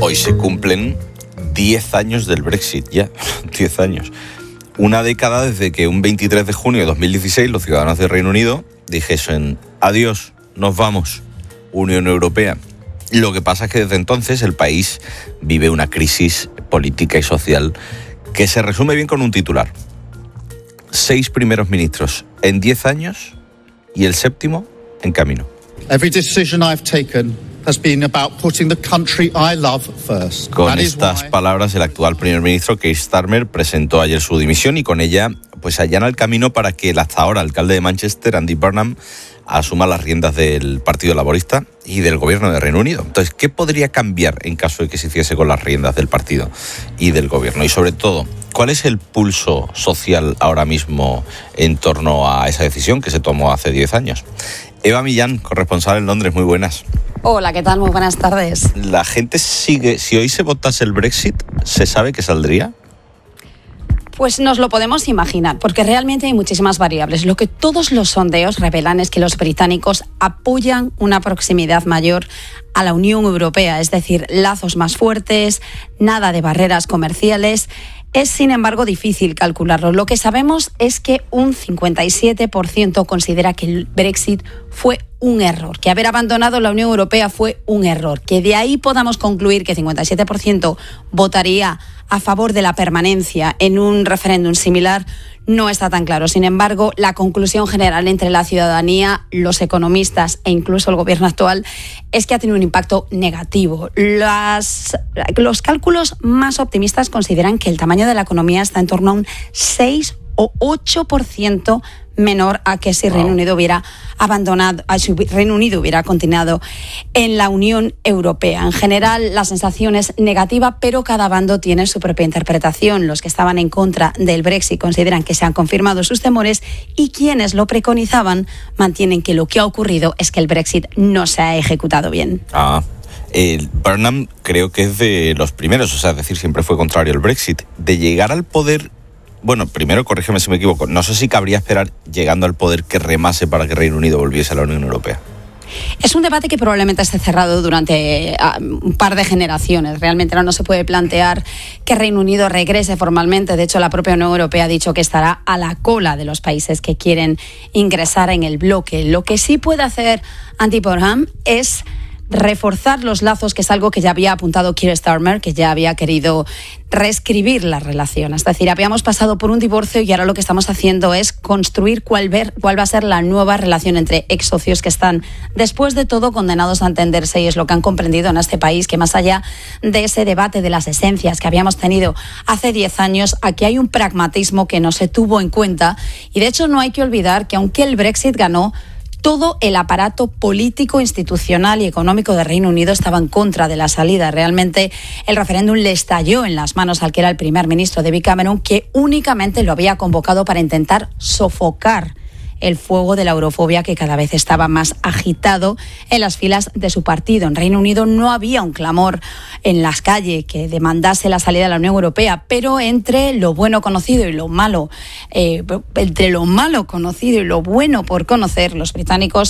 Hoy se cumplen 10 años del Brexit, ya, 10 años. Una década desde que un 23 de junio de 2016 los ciudadanos del Reino Unido dijesen adiós, nos vamos, Unión Europea. Lo que pasa es que desde entonces el país vive una crisis política y social que se resume bien con un titular. 6 primeros ministros en 10 años y el 7º en camino. Every decision I've taken has been about putting the country I love first. Con estas palabras, el actual primer ministro Keir Starmer presentó ayer su dimisión y con ella pues allana el camino para que el hasta ahora alcalde de Manchester, Andy Burnham, asuma las riendas del Partido Laborista y del gobierno de Reino Unido. Entonces, ¿qué podría cambiar en caso de que se hiciese con las riendas del partido y del gobierno? Y sobre todo, ¿cuál es el pulso social ahora mismo en torno a esa decisión que se tomó hace 10 años? Eva Millán, corresponsal en Londres, muy buenas. Hola, ¿qué tal? Muy buenas tardes. ¿La gente sigue, si hoy se votase el Brexit, se sabe que saldría? Pues nos lo podemos imaginar, porque realmente hay muchísimas variables. Lo que todos los sondeos revelan es que los británicos apoyan una proximidad mayor a la Unión Europea, es decir, lazos más fuertes, nada de barreras comerciales. Es, sin embargo, difícil calcularlo. Lo que sabemos es que un 57% considera que el Brexit fue un error, que haber abandonado la Unión Europea fue un error, que de ahí podamos concluir que 57% votaría a favor de la permanencia en un referéndum similar no está tan claro. Sin embargo, la conclusión general entre la ciudadanía, los economistas e incluso el gobierno actual es que ha tenido un impacto negativo. Los cálculos más optimistas consideran que el tamaño de la economía está en torno a un 6 o 8% menor a que si Reino Unido hubiera abandonado, si Reino Unido hubiera continuado en la Unión Europea. En general, la sensación es negativa, pero cada bando tiene su propia interpretación. Los que estaban en contra del Brexit consideran que se han confirmado sus temores y quienes lo preconizaban mantienen que lo que ha ocurrido es que el Brexit no se ha ejecutado bien. Burnham creo que es de los primeros, o sea, es decir, siempre fue contrario al Brexit. De llegar al poder... Bueno, primero, corrígeme si me equivoco, no sé si cabría esperar, llegando al poder, que remase para que Reino Unido volviese a la Unión Europea. Es un debate que probablemente esté cerrado durante un par de generaciones. Realmente no se puede plantear que Reino Unido regrese formalmente. De hecho, la propia Unión Europea ha dicho que estará a la cola de los países que quieren ingresar en el bloque. Lo que sí puede hacer Andy Burnham es reforzar los lazos, que es algo que ya había apuntado Keir Starmer, que ya había querido reescribir la relación. Es decir, habíamos pasado por un divorcio y ahora lo que estamos haciendo es construir cuál va a ser la nueva relación entre ex socios que están, después de todo, condenados a entenderse, y es lo que han comprendido en este país, que más allá de ese debate de las esencias que habíamos tenido hace 10 años, aquí hay un pragmatismo que no se tuvo en cuenta. Y de hecho no hay que olvidar que aunque el Brexit ganó, todo el aparato político, institucional y económico de Reino Unido estaba en contra de la salida. Realmente el referéndum le estalló en las manos al que era el primer ministro, David Cameron, que únicamente lo había convocado para intentar sofocar el fuego de la eurofobia que cada vez estaba más agitado en las filas de su partido. En Reino Unido no había un clamor en las calles que demandase la salida de la Unión Europea, pero entre lo bueno conocido y lo malo, entre lo malo conocido y lo bueno por conocer, los británicos